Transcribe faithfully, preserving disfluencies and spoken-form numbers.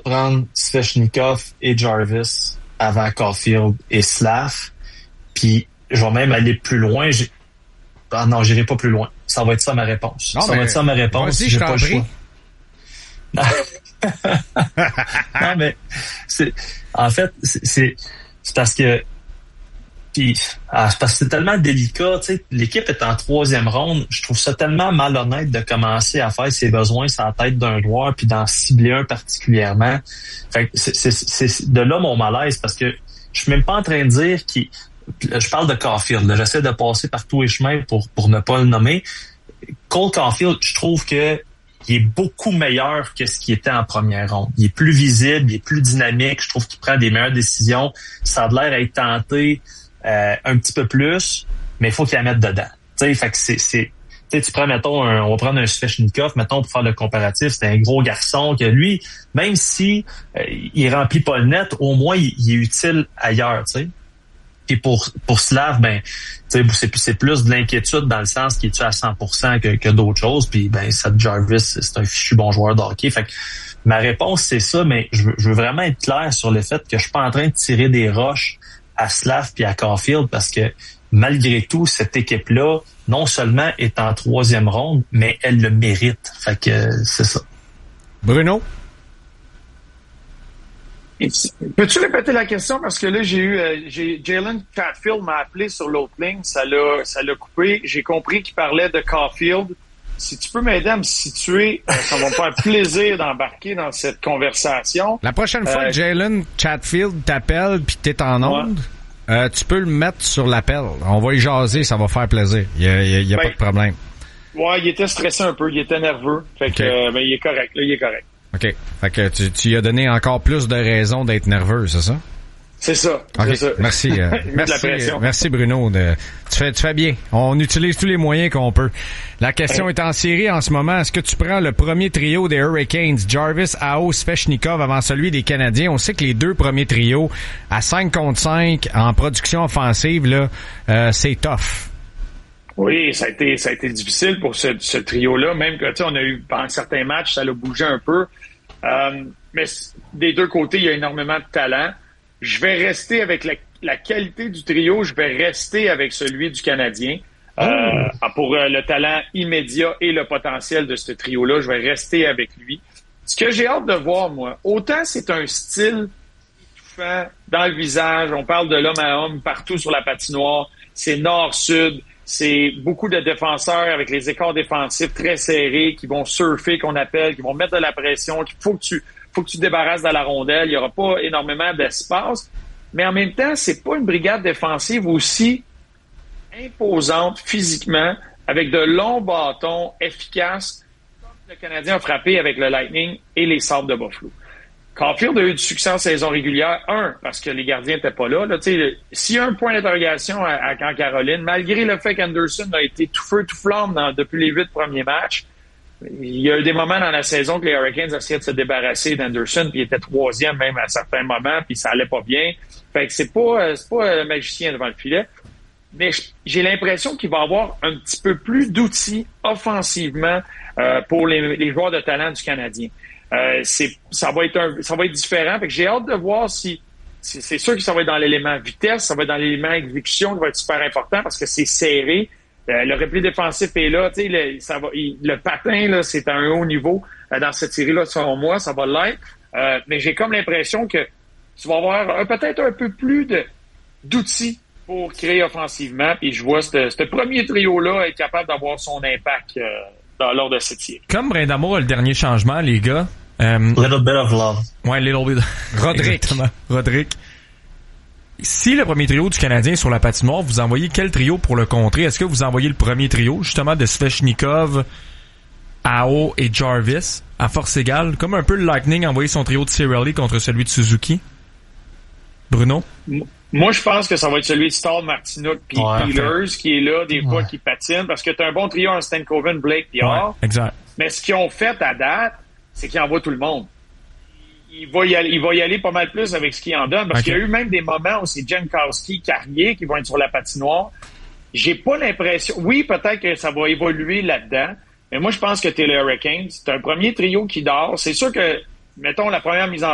prendre Svechnikov et Jarvis avant Caulfield et Slav. Puis, je vais même aller plus loin. J'ai... Ah non, j'irai pas plus loin. Ça va être ça ma réponse. Non, ça va être ça ma réponse. Vas-y, je t'en prie. Non, mais c'est, en fait, c'est, c'est, c'est parce que puis, ah, c'est parce que c'est tellement délicat, tu sais, l'équipe est en troisième ronde, je trouve ça tellement malhonnête de commencer à faire ses besoins sans tête d'un joueur puis d'en cibler un particulièrement. Fait que c'est, c'est, c'est de là mon malaise, parce que je suis même pas en train de dire qu'il, je parle de Caulfield, là, j'essaie de passer par tous les chemins pour, pour ne pas le nommer. Cole Caulfield, je trouve que il est beaucoup meilleur que ce qui était en première ronde. Il est plus visible, il est plus dynamique. Je trouve qu'il prend des meilleures décisions. Ça a l'air d'être tenté euh, un petit peu plus, mais il faut qu'il la mette dedans. Tu sais, fait que c'est, c'est, tu sais, tu prends, mettons, un, on va prendre un Svechnikov, mettons, pour faire le comparatif. C'est un gros garçon que lui, même si euh, il remplit pas le net, au moins il, il est utile ailleurs, tu sais. Puis pour pour Slav, ben, tu sais, c'est, c'est plus de l'inquiétude dans le sens qu'il est à cent pour cent que, que d'autres choses. Puis ben, Seth Jarvis, c'est un fichu bon joueur de hockey. Fait que ma réponse c'est ça, mais je veux, je veux vraiment être clair sur le fait que je suis pas en train de tirer des roches à Slav puis à Caulfield, parce que malgré tout, cette équipe-là, non seulement est en troisième ronde, mais elle le mérite. Fait que c'est ça. Bruno? Peux-tu répéter la question? Parce que là, j'ai eu, euh, j'ai, Jalen Chatfield m'a appelé sur l'autre ligne. Ça l'a, ça l'a coupé. J'ai compris qu'il parlait de Caulfield. Si tu peux m'aider à me situer, euh, ça va me faire plaisir d'embarquer dans cette conversation. La prochaine fois euh, que Jalen Chatfield t'appelle pis t'es en onde, ouais. euh, tu peux le mettre sur l'appel. On va y jaser, ça va faire plaisir. Il y a, il y a ben, pas de problème. Ouais, il était stressé un peu, il était nerveux. Fait que, okay. euh, ben, il est correct, là, il est correct. OK. Fait que tu, tu lui as donné encore plus de raisons d'être nerveux, c'est ça? C'est ça. Okay. C'est ça. Merci. Euh, merci, euh, merci Bruno. De, tu fais, tu fais bien. On utilise tous les moyens qu'on peut. La question est en série en ce moment. Est-ce que tu prends le premier trio des Hurricanes, Jarvis, Aho, Svechnikov, avant celui des Canadiens? On sait que les deux premiers trios, à cinq contre cinq, en production offensive, là, euh, c'est tough. Oui, ça a été, ça a été difficile pour ce, ce trio-là. Même que, tu sais, on a eu, pendant certains matchs, ça l'a bougé un peu. Euh, mais des deux côtés, il y a énormément de talent. Je vais rester avec la, la qualité du trio. Je vais rester avec celui du Canadien. Oh. Euh, pour euh, le talent immédiat et le potentiel de ce trio-là, je vais rester avec lui. Ce que j'ai hâte de voir, moi, autant c'est un style étouffant dans le visage. On parle de l'homme à homme partout sur la patinoire. C'est nord-sud. C'est beaucoup de défenseurs avec les écarts défensifs très serrés qui vont surfer, qu'on appelle, qui vont mettre de la pression, qu'il faut que tu, faut que tu te débarrasses de la rondelle. Il y aura pas énormément d'espace. Mais en même temps, c'est pas une brigade défensive aussi imposante physiquement, avec de longs bâtons efficaces, comme le Canadien a frappé avec le Lightning et les Sabres de Buffalo. Caulfield a eu du succès en saison régulière. Un, parce que les gardiens n'étaient pas là. là s'il y a un point d'interrogation à, à, en Caroline, malgré le fait qu'Anderson a été tout feu, tout flamme dans, depuis les huit premiers matchs, il y a eu des moments dans la saison que les Hurricanes essayaient de se débarrasser d'Anderson, puis il était troisième même à certains moments, puis ça allait pas bien. Fait que c'est pas, c'est pas un magicien devant le filet. Mais j'ai l'impression qu'il va avoir un petit peu plus d'outils offensivement euh, pour les, les joueurs de talent du Canadien. Euh, c'est, ça va être un, ça va être différent. Fait que j'ai hâte de voir si, c'est, c'est sûr que ça va être dans l'élément vitesse, ça va être dans l'élément exécution qui va être super important parce que c'est serré. Euh, le repli défensif est là, tu sais, le, ça va, il, le patin là, c'est à un haut niveau euh, dans cette série-là. Selon moi, ça va l'être. Euh, mais j'ai comme l'impression que tu vas avoir un, peut-être un peu plus de d'outils pour créer offensivement. Puis je vois ce, ce premier trio-là être capable d'avoir son impact. Euh, Dans, lors de cette série. Comme Brindamour a le dernier changement, les gars. Euh, little bit of love. Ouais, little bit. Roderick. Exactement. Roderick. Si le premier trio du Canadien est sur la patinoire, vous envoyez quel trio pour le contrer? Est-ce que vous envoyez le premier trio, justement, de Svechnikov, Aho et Jarvis, à force égale? Comme un peu le Lightning a envoyé son trio de Cirelli contre celui de Suzuki? Bruno? Moi, je pense que ça va être celui de Stahl, Martinook puis ouais, Peelers fait. qui est là, des fois, ouais. qui patine, parce que t'as un bon trio en Stankoven, Blake puis Orr. Ouais, exact. Mais ce qu'ils ont fait à date, c'est qu'ils envoient tout le monde. Il va y aller, il va y aller pas mal plus avec ce qu'il en donne, parce okay. qu'il y a eu même des moments où c'est Jankowski, Carrier qui vont être sur la patinoire. J'ai pas l'impression... Oui, peut-être que ça va évoluer là-dedans, mais moi, je pense que t'es les Hurricanes. C'est un premier trio qui dort. C'est sûr que, mettons, la première mise en